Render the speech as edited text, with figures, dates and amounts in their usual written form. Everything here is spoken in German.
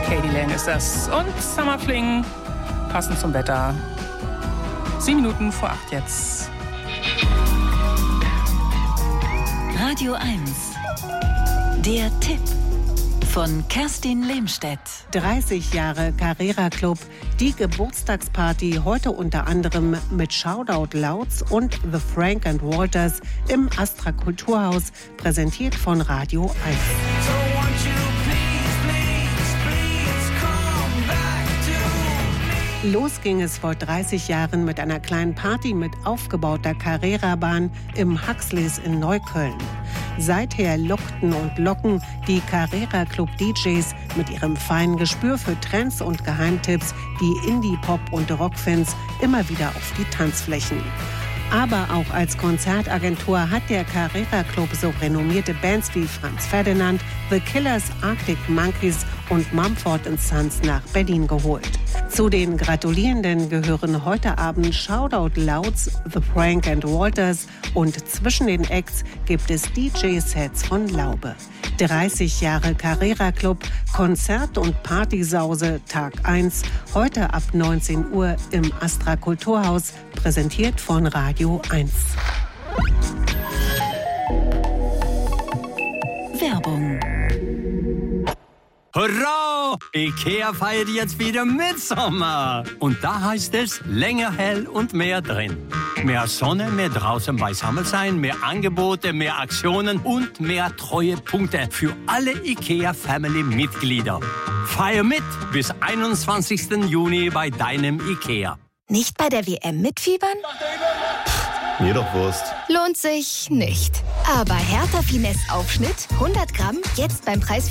Katie Lang ist das. Und Summer Fling, passend zum Wetter. 7 Minuten vor 8 jetzt. Radio 1. Der Tipp von Kerstin Lehmstedt. 30 Jahre Carrera Club. Die Geburtstagsparty heute unter anderem mit Shoutout Louds und The Frank and Walters im Astra Kulturhaus, präsentiert von Radio 1. Los ging es vor 30 Jahren mit einer kleinen Party mit aufgebauter Carrera-Bahn im Huxleys in Neukölln. Seither lockten und locken die Carrera Club DJs mit ihrem feinen Gespür für Trends und Geheimtipps die Indie-Pop- und Rockfans immer wieder auf die Tanzflächen. Aber auch als Konzertagentur hat der Carrera Club so renommierte Bands wie Franz Ferdinand, The Killers, Arctic Monkeys und Mumford & Sons nach Berlin geholt. Zu den Gratulierenden gehören heute Abend Shoutout Louds, The Frank and Walters und zwischen den Acts gibt es DJ-Sets von Laube. 30 Jahre Carrera Club, Konzert- und Partysause, Tag 1, heute ab 19 Uhr im Astra Kulturhaus, präsentiert von Radio 1. Werbung. Hurra! IKEA feiert jetzt wieder Mitsommer. Und da heißt es länger hell und mehr drin. Mehr Sonne, mehr draußen beisammen sein, mehr Angebote, mehr Aktionen und mehr Treuepunkte für alle IKEA-Family-Mitglieder. Feier mit bis 21. Juni bei deinem IKEA. Nicht bei der WM mitfiebern? Mir doch Wurst. Lohnt sich nicht. Aber Hertha Finesse Aufschnitt, 100 Gramm, jetzt beim Preis